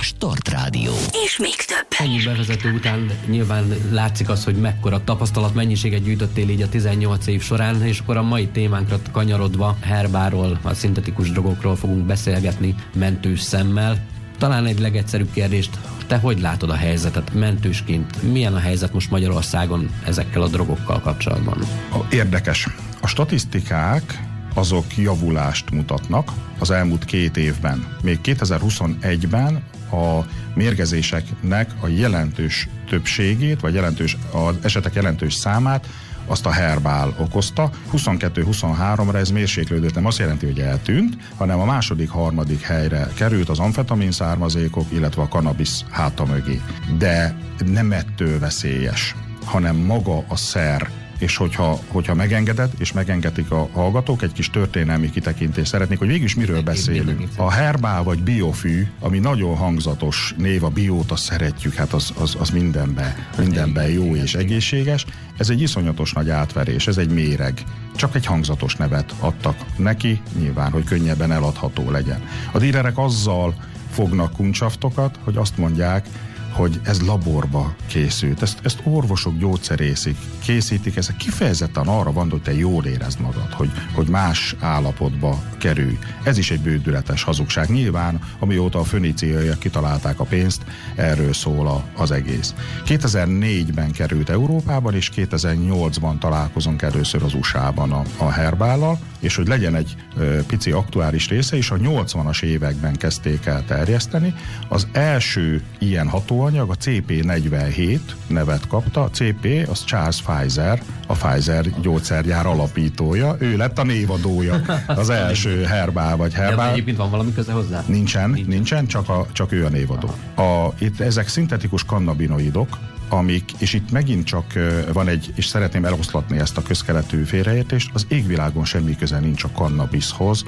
Start Rádió. És még több. Ennyi bevezető után nyilván látszik az, hogy mekkora tapasztalat mennyiséget gyűjtöttél így a 18 év során, és akkor a mai témánkra kanyarodva herbáról, a szintetikus drogokról fogunk beszélgetni mentős szemmel. Talán egy legegyszerűbb kérdést, te hogy látod a helyzetet mentősként? Milyen a helyzet most Magyarországon ezekkel a drogokkal kapcsolatban? Érdekes. A statisztikák azok javulást mutatnak az elmúlt 2 évben. Még 2021-ben a mérgezéseknek a jelentős többségét, vagy az esetek jelentős számát azt a herbál okozta. 22-23-ra ez mérséklődött, nem azt jelenti, hogy eltűnt, hanem a második, harmadik helyre került az amfetamin származékok, illetve a kannabisz háta mögé. De nem ettől veszélyes, hanem maga a szer. És hogyha megengeded, és megengedik a hallgatók, egy kis történelmi kitekintést szeretnék, hogy végülis miről beszélünk. A herbál vagy biofű, ami nagyon hangzatos név, a biót, azt szeretjük, hát az mindenben jó és egészséges. Ez egy iszonyatos nagy átverés, ez egy méreg. Csak egy hangzatos nevet adtak neki, nyilván, hogy könnyebben eladható legyen. A dílerek azzal fognak kuncsaftokat, hogy azt mondják, hogy ez laborba készült. Ezt orvosok, gyógyszerészek készítik, ez kifejezetten arra van, hogy te jól érezd magad, hogy más állapotba kerülj. Ez is egy bődületes hazugság. Nyilván, amióta a föníciaiak kitalálták a pénzt, erről szól az egész. 2004-ben került Európában, és 2008-ban találkozunk először az USA-ban a herbállal, és hogy legyen egy pici aktuális része is, a 80-as években kezdték el terjeszteni. Az első ilyen hatóanyag, a CP47 nevet kapta. A CP, az Charles Pfizer, a Pfizer gyógyszergyár alapítója. Ő lett a névadója, az első herbál vagy herbál. De egyébként van valami köze hozzá? Nincsen, csak ő a névadó. Itt ezek szintetikus kannabinoidok, és itt megint csak van és szeretném eloszlatni ezt a közkeletű félreértést, az égvilágon semmi köze nincs a kannabiszhoz,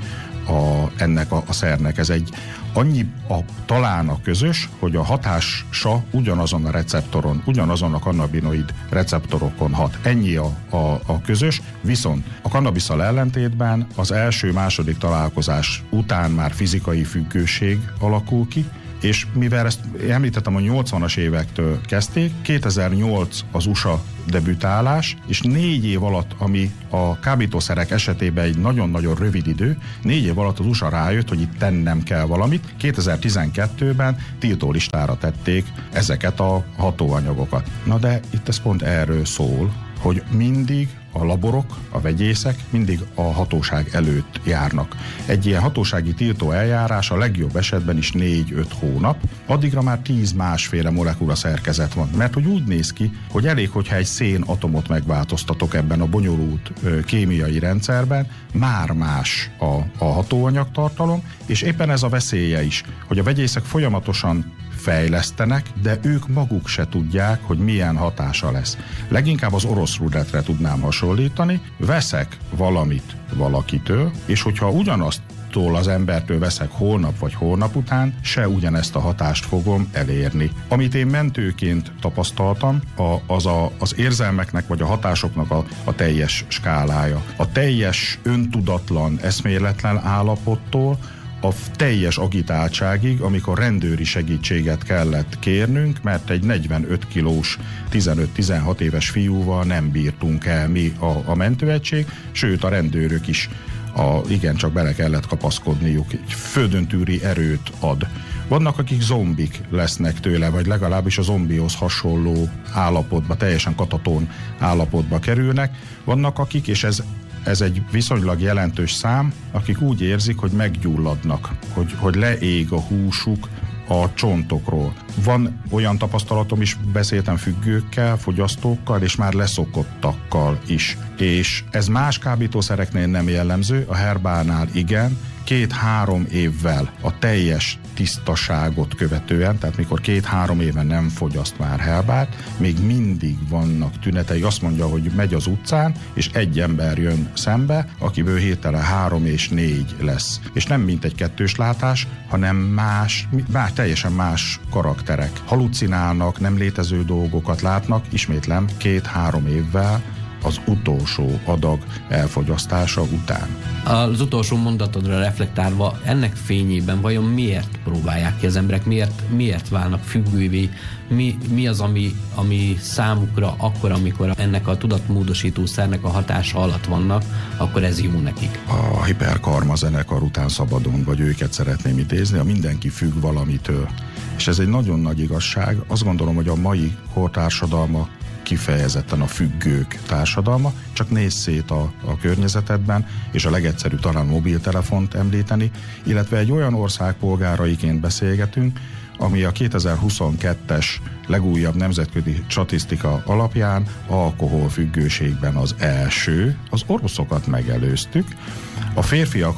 ennek a szernek. Ez talán a közös, hogy a hatása ugyanazon a receptoron, ugyanazon a kannabinoid receptorokon hat. Ennyi a közös, viszont a kannabisszal ellentétben az első-második találkozás után már fizikai függőség alakul ki, és mivel ezt említettem, a 80-as évektől kezdték, 2008 az USA debütálás, és 4 év alatt, ami a kábítószerek esetében egy nagyon-nagyon rövid idő, 4 év alatt az USA rájött, hogy itt tennem kell valamit. 2012-ben tiltólistára tették ezeket a hatóanyagokat. Na de itt ez pont erről szól, hogy mindig a laborok, a vegyészek mindig a hatóság előtt járnak. Egy ilyen hatósági tiltó eljárás a legjobb esetben is 4-5 hónap, addigra már 10 másféle molekula szerkezet van. Mert hogy úgy néz ki, hogy elég, hogyha egy szénatomot megváltoztatok ebben a bonyolult kémiai rendszerben, már más a hatóanyagtartalom, és éppen ez a veszélye is, hogy a vegyészek folyamatosan fejlesztenek, de ők maguk se tudják, hogy milyen hatása lesz. Leginkább az orosz rulettre tudnám hasonlítani, veszek valamit valakitől, és hogyha ugyanaztól az embertől veszek holnap vagy holnap után, se ugyanezt a hatást fogom elérni. Amit én mentőként tapasztaltam, az érzelmeknek vagy a hatásoknak a teljes skálája. A teljes öntudatlan, eszméletlen állapottól a teljes agitáltságig, amikor rendőri segítséget kellett kérnünk, mert egy 45 kilós, 15-16 éves fiúval nem bírtunk el mi a mentőegység, sőt a rendőrök is igencsak bele kellett kapaszkodniuk, egy földöntűri erőt ad. Vannak, akik zombik lesznek tőle, vagy legalábbis a zombihoz hasonló állapotba, teljesen kataton állapotba kerülnek. Vannak akik, és ez egy viszonylag jelentős szám, akik úgy érzik, hogy meggyulladnak, hogy leég a húsuk a csontokról. Van olyan tapasztalatom is, beszéltem függőkkel, fogyasztókkal, és már leszokottakkal is. És ez más kábítószereknél nem jellemző, a herbálnál igen, 2-3 évvel a teljes tisztaságot követően, tehát mikor 2-3 éve nem fogyaszt már herbát, még mindig vannak tünetei. Azt mondja, hogy megy az utcán, és egy ember jön szembe, akiből hirtelen 3 és 4 lesz. És nem mint egy kettős látás, hanem más, teljesen más karakterek. Halucinálnak, nem létező dolgokat látnak, ismétlem, 2-3 évvel az utolsó adag elfogyasztása után. Az utolsó mondatodra reflektálva, ennek fényében vajon miért próbálják ki az emberek, miért válnak függővé, mi az, ami számukra akkor, amikor ennek a tudatmódosító szernek a hatása alatt vannak, akkor ez jó nekik? A Hiperkarma zenekar után szabadon, vagy őket szeretném idézni, a mindenki függ valamitől. És ez egy nagyon nagy igazság. Azt gondolom, hogy a mai kortársadalma kifejezetten a függők társadalma, csak nézz szét a környezetedben, és a legegyszerűbb talán mobiltelefont említeni, illetve egy olyan ország polgáraiként beszélgetünk, ami a 2022-es legújabb nemzetközi statisztika alapján alkoholfüggőségben az első, az oroszokat megelőztük. A férfiak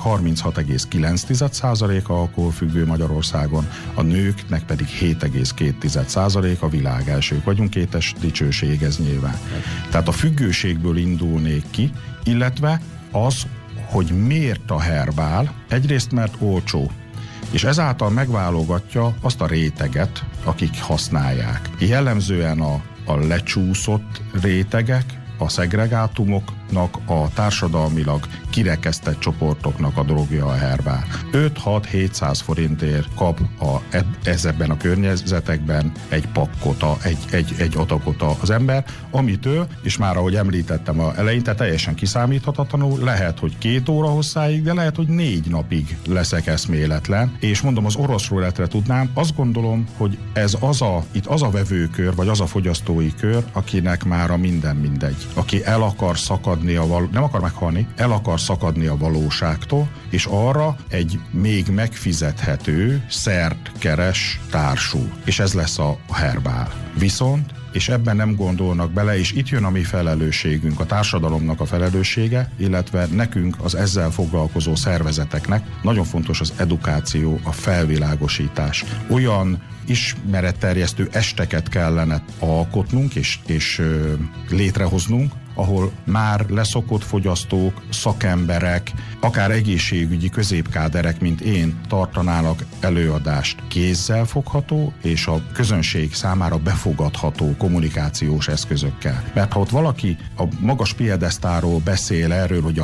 36,9% alkoholfüggő Magyarországon, a nőknek pedig 7,2%, a világ elsők vagyunk, kétes dicsőség ez nyilván. Tehát a függőségből indulnék ki, illetve az, hogy miért a herbál, egyrészt mert olcsó, és ezáltal megválogatja azt a réteget, akik használják. Jellemzően a lecsúszott rétegek, a szegregátumoknak, a társadalmilag kirekesztett csoportoknak a drogja a herbál. 5-6-700 forintért kap ezekben a környezetekben egy pakkot, egy adagot az ember, amitől, és már ahogy említettem eleinte, teljesen kiszámíthatatlanul, lehet, hogy 2 óra hosszáig, de lehet, hogy 4 napig leszek eszméletlen, és mondom, az orosz rulettre tudnám, azt gondolom, hogy ez itt az a vevőkör, vagy az a fogyasztói kör, akinek már a minden mindegy. Aki el akar szakadni, nem akar meghalni, el akar szakadni a valóságtól, és arra egy még megfizethető szert keres társul. És ez lesz a herbál. Viszont, és ebben nem gondolnak bele, és itt jön a mi felelősségünk, a társadalomnak a felelőssége, illetve nekünk, az ezzel foglalkozó szervezeteknek nagyon fontos az edukáció, a felvilágosítás. Olyan ismeretterjesztő esteket kellene alkotnunk és létrehoznunk, ahol már leszokott fogyasztók, szakemberek, akár egészségügyi középkáderek, mint én, tartanának előadást kézzel fogható és a közönség számára befogadható kommunikációs eszközökkel. Mert ha ott valaki a magas piedesztáról beszél erről, hogy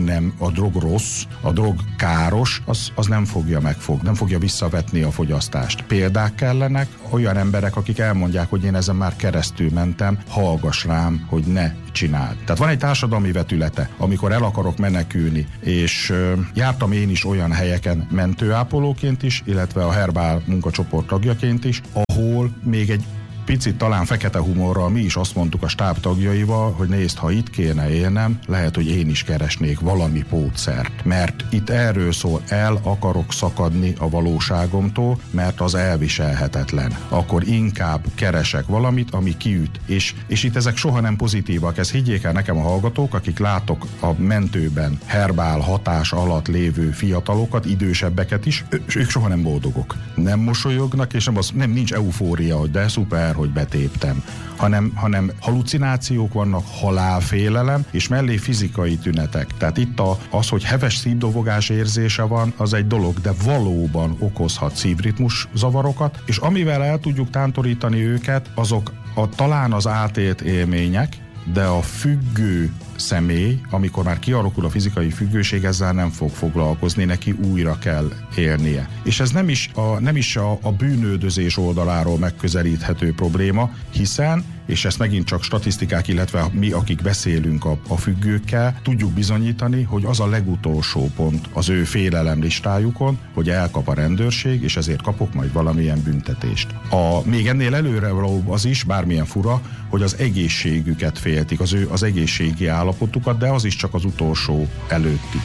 a drog rossz, a drog káros, az nem fogja visszavetni a fogyasztást. Példák kellenek, olyan emberek, akik elmondják, hogy én ezen már keresztül mentem, hallgass rám, hogy ne csináld. Tehát van egy társadalmi vetülete, amikor el akarok menekülni, és jártam én is olyan helyeken mentőápolóként is, illetve a herbál munkacsoport tagjaként is, ahol még egy picit talán fekete humorral mi is azt mondtuk a stáb tagjaival, hogy nézd, ha itt kéne élnem, lehet, hogy én is keresnék valami pótszert. Mert itt erről szól, el akarok szakadni a valóságomtól, mert az elviselhetetlen. Akkor inkább keresek valamit, ami kiüt. És itt ezek soha nem pozitívak. Ezt higgyék el nekem a hallgatók, akik látok a mentőben herbál hatás alatt lévő fiatalokat, idősebbeket is, ők soha nem boldogok. Nem mosolyognak, és nem nincs eufória, hogy de szuper, hogy betéptem, hanem halucinációk vannak, halálfélelem, és mellé fizikai tünetek. Tehát itt az, hogy heves szívdobogás érzése van, az egy dolog, de valóban okozhat szívritmus zavarokat, és amivel el tudjuk tántorítani őket, azok talán az átélt élmények, de a függő személy, amikor már kialakul a fizikai függőség, ezzel nem fog foglalkozni, neki újra kell élnie. És ez nem is a bűnöldözés oldaláról megközelíthető probléma, hiszen, és ezt megint csak statisztikák, illetve mi, akik beszélünk a függőkkel, tudjuk bizonyítani, hogy az a legutolsó pont az ő félelem listájukon, hogy elkap a rendőrség, és ezért kapok majd valamilyen büntetést. Még ennél előrevalóbb az is, bármilyen fura, hogy az egészségüket féltik, az egészségi állapotukat, de az is csak az utolsó előtti.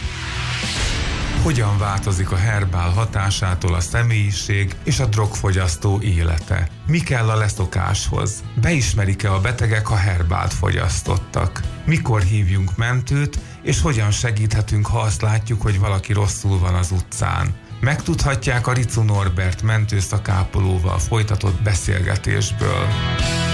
Hogyan változik a herbál hatásától a személyiség és a drogfogyasztó élete? Mi kell a leszokáshoz? Beismerik-e a betegek, ha herbált fogyasztottak? Mikor hívjunk mentőt, és hogyan segíthetünk, ha azt látjuk, hogy valaki rosszul van az utcán? Megtudhatják a Ricu Norbert mentőszakápolóval folytatott beszélgetésből.